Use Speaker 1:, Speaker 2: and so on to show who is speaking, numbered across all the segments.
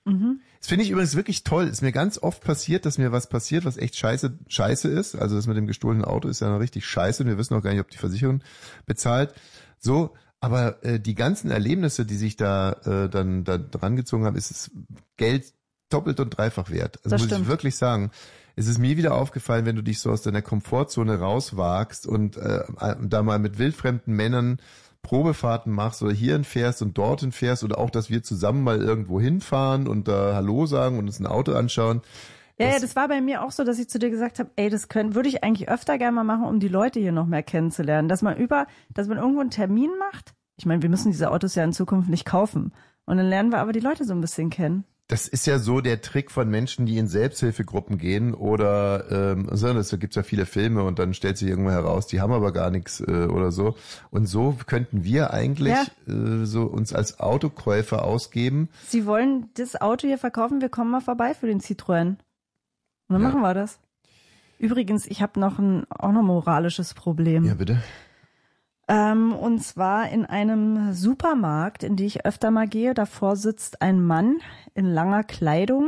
Speaker 1: Das finde ich übrigens wirklich toll. Ist mir ganz oft passiert, dass mir was passiert, was echt scheiße ist. Also das mit dem gestohlenen Auto ist ja noch richtig scheiße und wir wissen auch gar nicht, ob die Versicherung bezahlt. So, aber die ganzen Erlebnisse, die sich da dann dran gezogen haben, ist es Geld doppelt und dreifach wert. Also muss ich wirklich sagen. Es ist mir wieder aufgefallen, wenn du dich so aus deiner Komfortzone rauswagst und da mal mit wildfremden Männern Probefahrten machst oder hierhin fährst und dorthin fährst oder auch, dass wir zusammen mal irgendwo hinfahren und da Hallo sagen und uns ein Auto anschauen.
Speaker 2: Ja, das war bei mir auch so, dass ich zu dir gesagt habe, ey, würde ich eigentlich öfter gerne mal machen, um die Leute hier noch mehr kennenzulernen. Dass man irgendwo einen Termin macht. Ich meine, wir müssen diese Autos ja in Zukunft nicht kaufen. Und dann lernen wir aber die Leute so ein bisschen kennen.
Speaker 1: Das ist ja so der Trick von Menschen, die in Selbsthilfegruppen gehen oder da gibt's ja viele Filme und dann stellt sich irgendwo heraus, die haben aber gar nichts oder so. Und so könnten wir eigentlich so uns als Autokäufer ausgeben.
Speaker 2: Sie wollen das Auto hier verkaufen, wir kommen mal vorbei für den Citroën. Und dann machen wir das. Übrigens, ich habe auch noch ein moralisches Problem.
Speaker 1: Ja, bitte.
Speaker 2: Und zwar in einem Supermarkt, in die ich öfter mal gehe. Davor sitzt ein Mann in langer Kleidung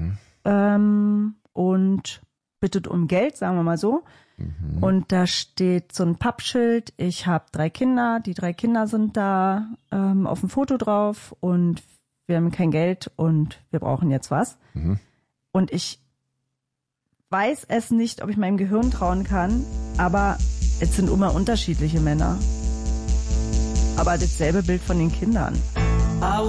Speaker 2: und bittet um Geld, sagen wir mal so. Und da steht so ein Pappschild, ich habe 3 Kinder, die 3 Kinder sind da auf dem Foto drauf und wir haben kein Geld und wir brauchen jetzt was. Und ich weiß es nicht, ob ich meinem Gehirn trauen kann, aber es sind immer unterschiedliche Männer. Aber dasselbe Bild von den Kindern.